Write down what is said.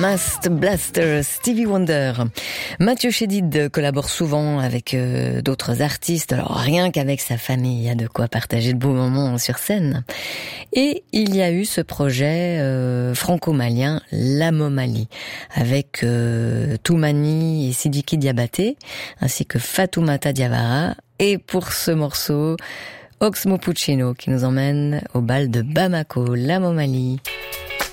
Masked Blaster, Stevie Wonder. Mathieu Chédid collabore souvent avec d'autres artistes, alors rien qu'avec sa famille, il y a de quoi partager de beaux moments sur scène. Et il y a eu ce projet franco-malien, La Momali, avec Toumani et Sidiki Diabaté, ainsi que Fatoumata Diawara. Et pour ce morceau, Oxmo Puccino qui nous emmène au bal de Bamako, La Momali.